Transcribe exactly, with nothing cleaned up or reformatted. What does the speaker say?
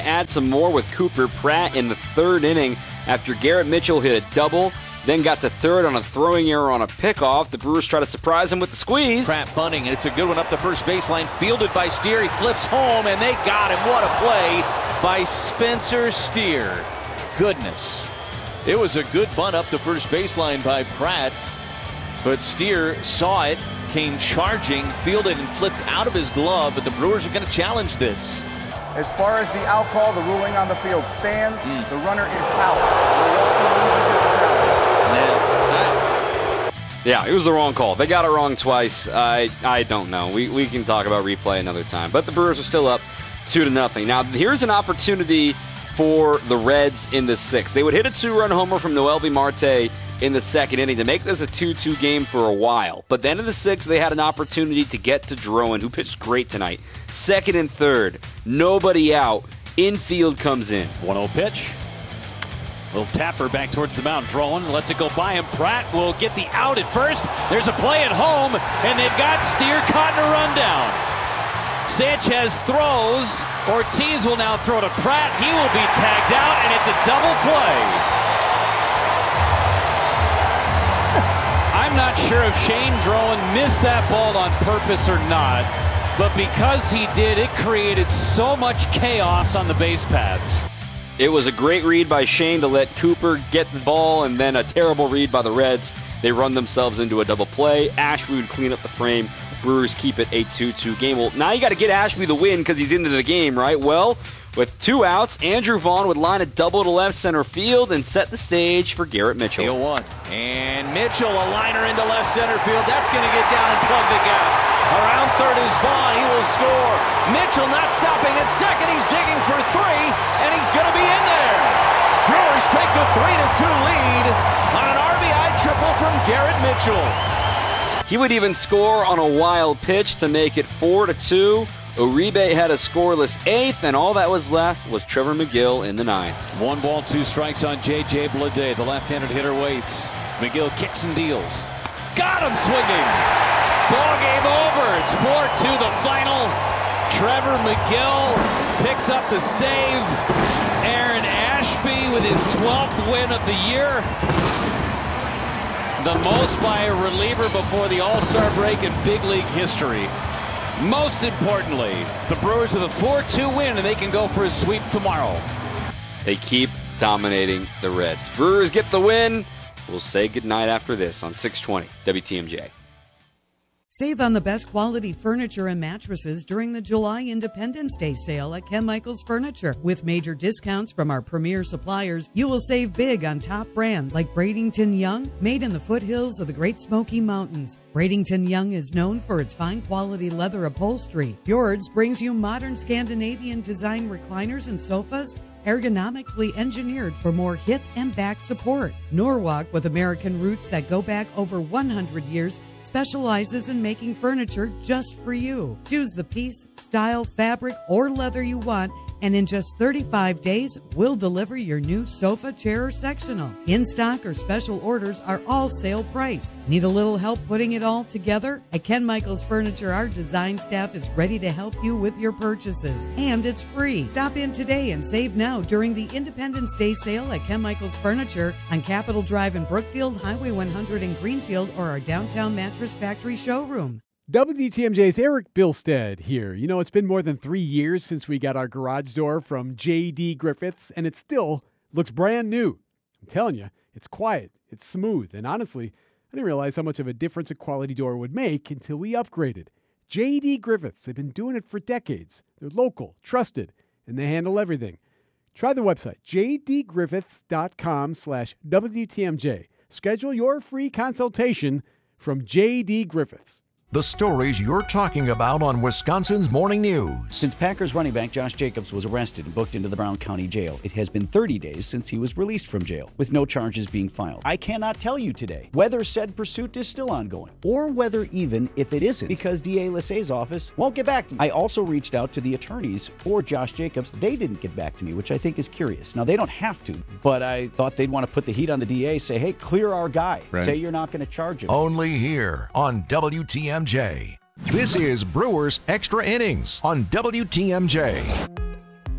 add some more with Cooper Pratt in the third inning after Garrett Mitchell hit a double, then got to third on a throwing error on a pickoff. The Brewers try to surprise him with the squeeze. Pratt bunting, and it's a good one up the first baseline, fielded by Steer. He flips home, and they got him. What a play by Spencer Steer. Goodness. It was a good bunt up the first baseline by Pratt, but Steer saw it, came charging, fielded, and flipped out of his glove, but the Brewers are going to challenge this. As far as the out call, the ruling on the field stands. Mm. The runner is out. Yeah, it was the wrong call. They got it wrong twice. I I don't know. We we can talk about replay another time. But the Brewers are still up two to nothing. Now here's an opportunity for the Reds in the sixth. They would hit a two-run homer from Noelvi Marte in the second inning to make this a two two game for a while. But then in the sixth, they had an opportunity to get to Drowan, who pitched great tonight. Second and third, nobody out. Infield comes in. one oh pitch. Little tapper back towards the mound. Drowan lets it go by him. Pratt will get the out at first. There's a play at home, and they've got Steer caught in a rundown. Sanchez throws. Ortiz will now throw to Pratt. He will be tagged out, and it's a double play. I'm not sure if Shane Drowan missed that ball on purpose or not, but because he did, it created so much chaos on the base paths. It was a great read by Shane to let Cooper get the ball, and then a terrible read by the Reds. They run themselves into a double play. Ashby would clean up the frame. Brewers keep it a two two game. Well, now you got to get Ashby the win because he's into the game, right? Well, with two outs, Andrew Vaughn would line a double to left center field and set the stage for Garrett Mitchell. oh one. And Mitchell, a liner into left center field. That's going to get down and plug the gap. Around third is Vaughn. He will score. Mitchell not stopping at second. He's digging for three, and he's going to be in there. Brewers take the three to two lead on an R B I triple from Garrett Mitchell. He would even score on a wild pitch to make it four to two. Uribe had a scoreless eighth, and all that was left was Trevor McGill in the ninth. One ball, two strikes on J J Bleday. The left-handed hitter waits. McGill kicks and deals. Got him swinging. Ball game over. It's four two the final. Trevor McGill picks up the save. Aaron Ashby with his twelfth win of the year. The most by a reliever before the All-Star break in big league history. Most importantly, the Brewers with a four two win, and they can go for a sweep tomorrow. They keep dominating the Reds. Brewers get the win. We'll say goodnight after this on six twenty W T M J. Save on the best quality furniture and mattresses during the July Independence Day sale at Ken Michaels Furniture. With major discounts from our premier suppliers, you will save big on top brands like Bradington Young, made in the foothills of the Great Smoky Mountains. Bradington Young is known for its fine quality leather upholstery. Fjords brings you modern Scandinavian design recliners and sofas, ergonomically engineered for more hip and back support. Norwalk, with American roots that go back over one hundred years, specializes in making furniture just for you. Choose the piece, style, fabric, or leather you want, and in just thirty-five days, we'll deliver your new sofa, chair, or sectional. In-stock or special orders are all sale priced. Need a little help putting it all together? At Ken Michaels Furniture, our design staff is ready to help you with your purchases, and it's free. Stop in today and save now during the Independence Day sale at Ken Michaels Furniture on Capitol Drive in Brookfield, Highway one hundred in Greenfield, or our downtown Mattress Factory showroom. W T M J's Eric Bilstead here. You know, it's been more than three years since we got our garage door from J D Griffiths, and it still looks brand new. I'm telling you, it's quiet, it's smooth, and honestly, I didn't realize how much of a difference a quality door would make until we upgraded. J D Griffiths, they've been doing it for decades. They're local, trusted, and they handle everything. Try the website, j d griffiths dot com slash W T M J. Schedule your free consultation from J D Griffiths. The stories you're talking about on Wisconsin's Morning News. Since Packers running back Josh Jacobs was arrested and booked into the Brown County Jail, it has been thirty days since he was released from jail, with no charges being filed. I cannot tell you today whether said pursuit is still ongoing, or whether even if it isn't, because D A Lissay's office won't get back to me. I also reached out to the attorneys for Josh Jacobs. They didn't get back to me, which I think is curious. Now, they don't have to, but I thought they'd want to put the heat on the D A, say, hey, clear our guy. Right. Say you're not going to charge him. Only here on W T M J. This is Brewers Extra Innings on W T M J.